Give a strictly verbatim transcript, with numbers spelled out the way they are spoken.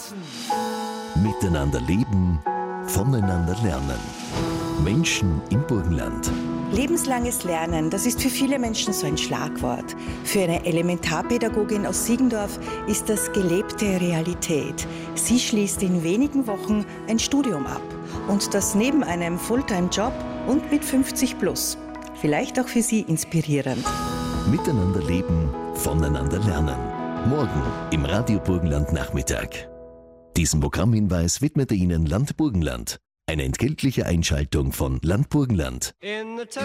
lassen. Miteinander leben, voneinander lernen. Menschen im Burgenland. Lebenslanges Lernen, das ist für viele Menschen so ein Schlagwort. Für eine Elementarpädagogin aus Siegendorf ist das gelebte Realität. Sie schließt in wenigen Wochen ein Studium ab. Und das neben einem Fulltime-Job und mit fünfzig plus. Vielleicht auch für Sie inspirierend. Miteinander leben, voneinander lernen. Morgen im Radio Burgenland Nachmittag. Diesen Programmhinweis widmete Ihnen Land Burgenland. Eine entgeltliche Einschaltung von Land Burgenland.